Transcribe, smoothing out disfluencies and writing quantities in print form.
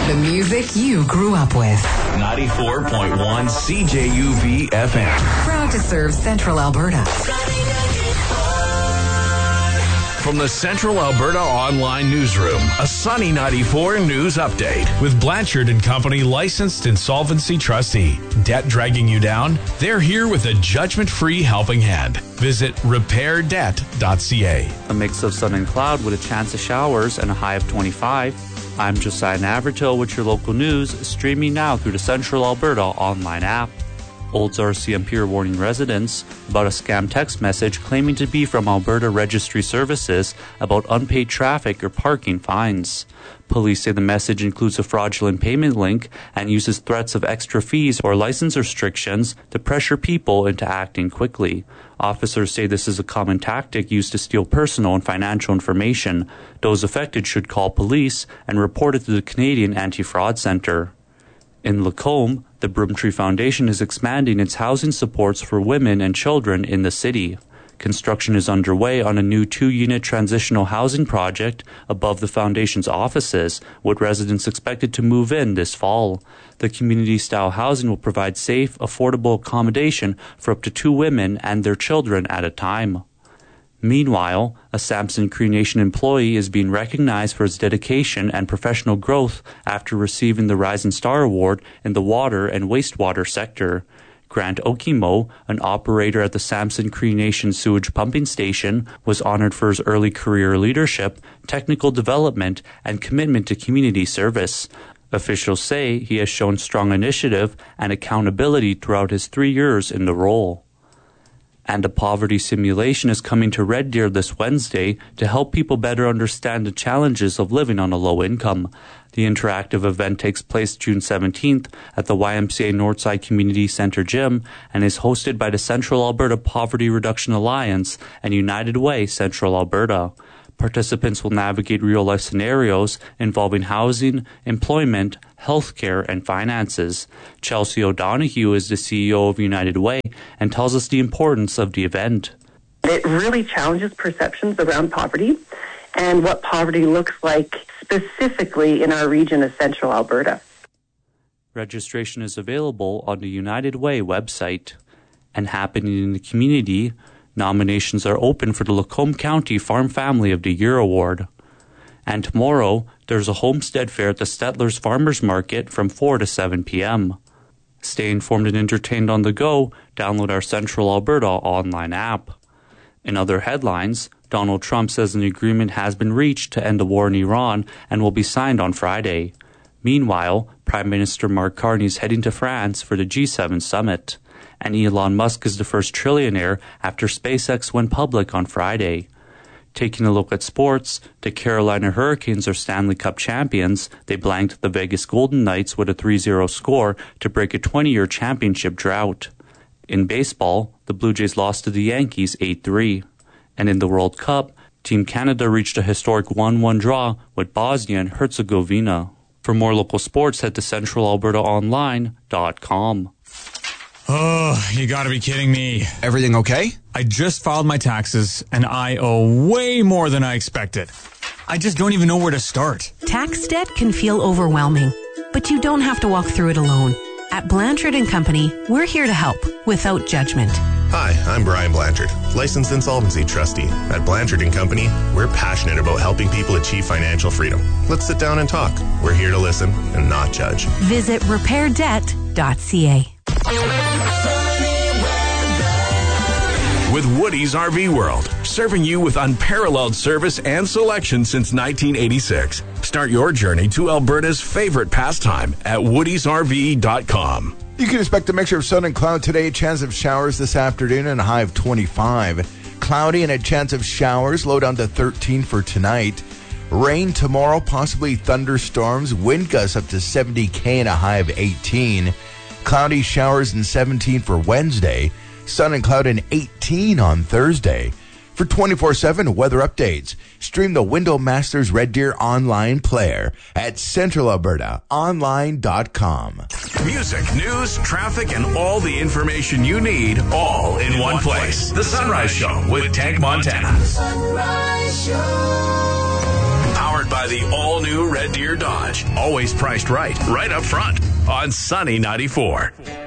The music you grew up with. 94.1 CJUV FM. Proud to serve Central Alberta. From the Central Alberta Online Newsroom, a Sunny 94 news update. With Blanchard & Company, licensed insolvency trustee. Debt dragging you down? They're here with a judgment-free helping hand. Visit repairdebt.ca. A mix of sun and cloud with a chance of showers and a high of 25. I'm Josiah Navratil with your local news, streaming now through the Central Alberta online app. Olds RCMP are warning residents about a scam text message claiming to be from Alberta Registry Services about unpaid traffic or parking fines. Police say the message includes a fraudulent payment link and uses threats of extra fees or license restrictions to pressure people into acting quickly. Officers say this is a common tactic used to steal personal and financial information. Those affected should call police and report it to the Canadian Anti-Fraud Centre. In Lacombe, the Broomtree Foundation is expanding its housing supports for women and children in the city. Construction is underway on a new 2-unit transitional housing project above the foundation's offices, with residents expected to move in this fall. The community-style housing will provide safe, affordable accommodation for up to 2 women and their children at a time. Meanwhile, a Samson Cree Nation employee is being recognized for his dedication and professional growth after receiving the Rising Star Award in the water and wastewater sector. Grant Okimo, an operator at the Samson Cree Nation sewage pumping station, was honored for his early career leadership, technical development, and commitment to community service. Officials say he has shown strong initiative and accountability throughout his 3 years in the role. And a poverty simulation is coming to Red Deer this Wednesday to help people better understand the challenges of living on a low income. The interactive event takes place June 17th at the YMCA Northside Community Centre Gym and is hosted by the Central Alberta Poverty Reduction Alliance and United Way Central Alberta. Participants will navigate real-life scenarios involving housing, employment, healthcare, and finances. Chelsea O'Donoghue is the CEO of United Way and tells us the importance of the event. It really challenges perceptions around poverty and what poverty looks like specifically in our region of Central Alberta. Registration is available on the United Way website. And happening in the community, nominations are open for the Lacombe County Farm Family of the Year Award. And tomorrow, there's a homestead fair at the Stettler's Farmers Market from 4 to 7 p.m. Stay informed and entertained on the go. Download our Central Alberta online app. In other headlines, Donald Trump says an agreement has been reached to end the war in Iran and will be signed on Friday. Meanwhile, Prime Minister Mark Carney is heading to France for the G7 summit. And Elon Musk is the first trillionaire after SpaceX went public on Friday. Taking a look at sports, the Carolina Hurricanes are Stanley Cup champions. They blanked the Vegas Golden Knights with a 3-0 score to break a 20-year championship drought. In baseball, the Blue Jays lost to the Yankees 8-3. And in the World Cup, Team Canada reached a historic 1-1 draw with Bosnia and Herzegovina. For more local sports, head to centralalbertaonline.com. Oh, you gotta be kidding me. Everything okay? I just filed my taxes, and I owe way more than I expected. I just don't even know where to start. Tax debt can feel overwhelming, but you don't have to walk through it alone. At Blanchard & Company, we're here to help without judgment. Hi, I'm Brian Blanchard, licensed insolvency trustee. At Blanchard & Company, we're passionate about helping people achieve financial freedom. Let's sit down and talk. We're here to listen and not judge. Visit repairdebt.ca. With Woody's RV World, serving you with unparalleled service and selection since 1986. Start your journey to Alberta's favorite pastime at woodysrv.com. You can expect a mixture of sun and cloud today, a chance of showers this afternoon and a high of 25. Cloudy and a chance of showers, low down to 13 for tonight. Rain tomorrow, possibly thunderstorms, wind gusts up to 70 km and a high of 18. Cloudy showers and 17 for Wednesday. Sun and cloud and 18 on Thursday. For 24/7 weather updates, stream the Window Masters Red Deer online player at centralalbertaonline.com. Music, news, traffic, and all the information you need, all in one place. The Sunrise Show with Tank Montana. Sunrise Show. Powered by by the all-new Red Deer Dodge. Always priced right up front on Sunny 94.